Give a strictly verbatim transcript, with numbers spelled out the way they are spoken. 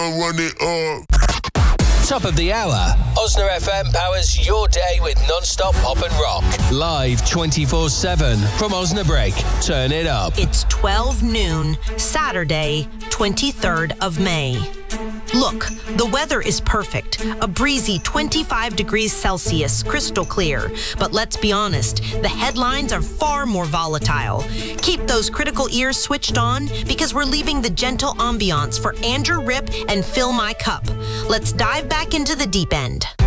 gon' run it up. Top of the hour. Osna F M powers your day with non-stop pop and rock. Live twenty-four seven from Osnabrück. Turn it up. It's twelve noon, Saturday, twenty-third of May. Look, the weather is perfect. A breezy twenty-five degrees Celsius, crystal clear. But let's be honest, the headlines are far more volatile. Keep those critical ears switched on because we're leaving the gentle ambiance for Andrew Ripp and Fill My Cup. Let's dive back into the deep end.